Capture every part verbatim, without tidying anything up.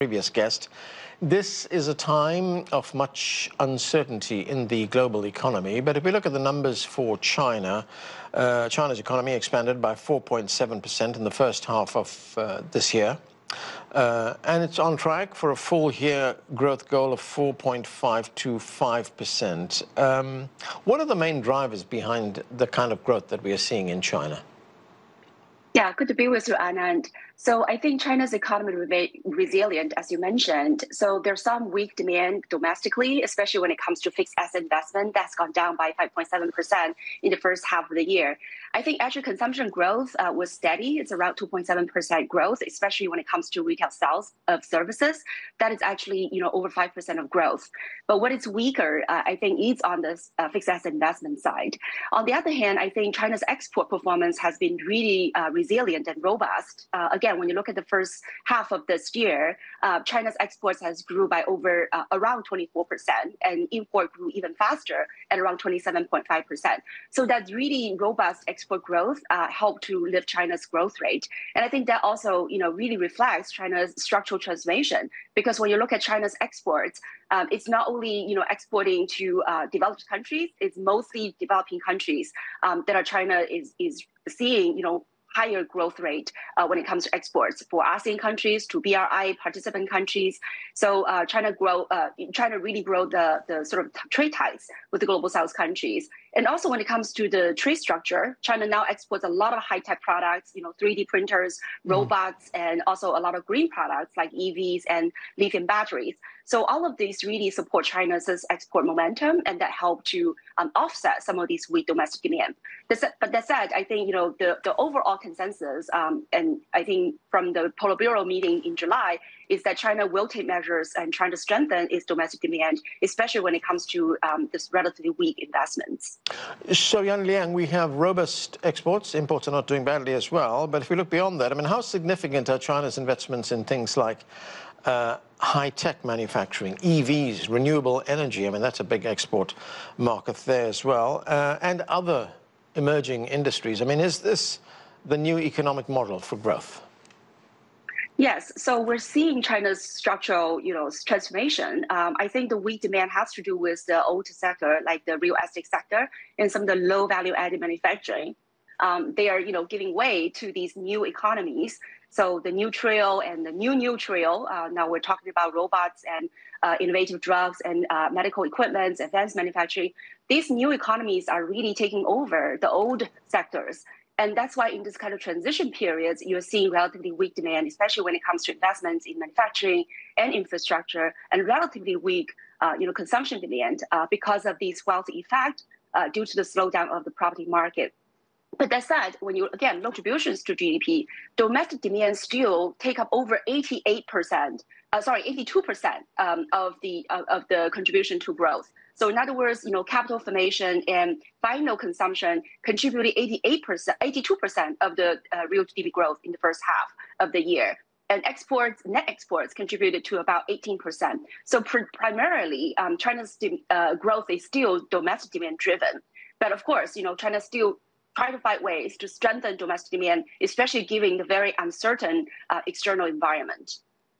Previous guest. This is a time of much uncertainty in the global economy, but if we look at the numbers for China, uh, China's economy expanded by four point seven percent in the first half of uh, this year, uh, and it's on track for a full-year growth goal of four point five to five percent. Um, what are the main drivers behind the kind of growth that we are seeing in China? Yeah, good to be with you, Anand. So I think China's economy remains resilient, as you mentioned. So there's some weak demand domestically, especially when it comes to fixed asset investment. That's gone down by five point seven percent in the first half of the year. I think actually consumption growth uh, was steady. It's around two point seven percent growth, especially when it comes to retail sales of services. That is actually, you know, over five percent of growth. But what is weaker, uh, I think, is on the uh, fixed asset investment side. On the other hand, I think China's export performance has been really uh, resilient and robust. Uh, again, when you look at the first half of this year, uh, China's exports has grew by over uh, around twenty-four percent, and import grew even faster at around twenty-seven point five percent. So that really robust export growth uh, helped to lift China's growth rate. And I think that also, you know, really reflects China's structural transformation, because when you look at China's exports, um, it's not only, you know, exporting to uh, developed countries, it's mostly developing countries um, that are China is is seeing, you know, higher growth rate uh, when it comes to exports for ASEAN countries to B R I participant countries. So uh, China grow, uh, China really grow the, the sort of trade ties with the global South countries. And also when it comes to the trade structure, China now exports a lot of high-tech products, you know, three D printers, robots, mm. and also a lot of green products like E Vs and lithium batteries. So all of these really support China's export momentum, and that help to um, offset some of these weak domestic demand. But that said, I think, you know, the, the overall consensus, um, and I think from the Politburo meeting in July, is that China will take measures and trying to strengthen its domestic demand, especially when it comes to um, this relatively weak investments. So, Yan Liang, we have robust exports. Imports are not doing badly as well. But if we look beyond that, I mean, how significant are China's investments in things like uh, high-tech manufacturing, E Vs, renewable energy? I mean, that's a big export market there as well, uh, and other emerging industries. I mean, is this the new economic model for growth? Yes, so we're seeing China's structural, you know, transformation. Um, I think the weak demand has to do with the old sector, like the real estate sector, and some of the low value-added manufacturing. Um, they are, you know, giving way to these new economies. So the new trio and the new new trio. Uh, now we're talking about robots and uh, innovative drugs and uh, medical equipment, advanced manufacturing. These new economies are really taking over the old sectors. And that's why in this kind of transition periods, you're seeing relatively weak demand, especially when it comes to investments in manufacturing and infrastructure, and relatively weak uh, you know, consumption demand uh, because of these wealth effect uh, due to the slowdown of the property market. But that said, when you, again, look at contributions to G D P, domestic demand still take up over eighty-eight percent, uh, sorry, eighty-two percent um, of the uh, of the contribution to growth. So in other words, you know, capital formation and final consumption contributed eighty-eight percent, eighty-two percent of the uh, real G D P growth in the first half of the year. And exports, net exports contributed to about eighteen percent. So pr primarily, um, China's uh, growth is still domestic demand driven. But of course, you know, China still try to find ways to strengthen domestic demand, especially given the very uncertain uh, external environment.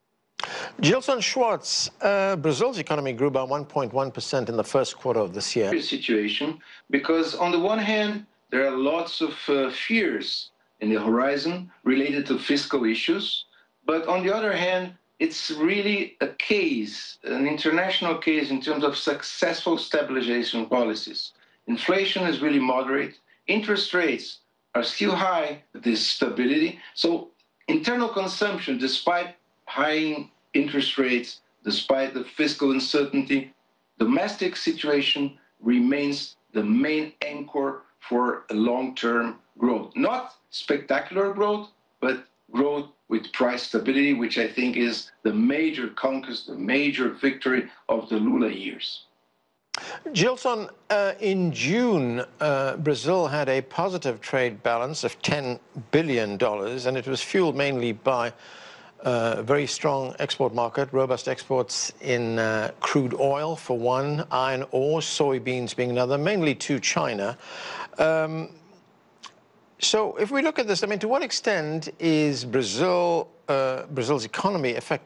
Gilson Schwartz, uh, Brazil's economy grew by one point one percent in the first quarter of this year. Situation, because on the one hand, there are lots of uh, fears in the horizon related to fiscal issues, but on the other hand, it's really a case, an international case in terms of successful stabilization policies. Inflation is really moderate. Interest rates are still high, this stability. So internal consumption, despite high interest rates, despite the fiscal uncertainty, domestic situation remains the main anchor for a long-term growth. Not spectacular growth, but growth with price stability, which I think is the major conquest, the major victory of the Lula years. Gilson, uh, in June, uh, Brazil had a positive trade balance of ten billion dollars, and it was fueled mainly by uh, a very strong export market, robust exports in uh, crude oil for one, iron ore, soybeans being another, mainly to China. Um, so if we look at this, I mean, to what extent is Brazil, uh, Brazil's economy affected